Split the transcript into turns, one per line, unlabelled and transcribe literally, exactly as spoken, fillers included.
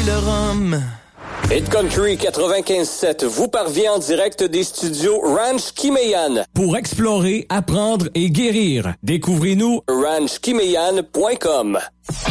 le rhum.
Hit Country quatre-vingt-quinze sept vous parvient en direct des studios Ranch Kimeyan.
Pour explorer, apprendre et guérir, découvrez-nous
ranch kimeyan point com.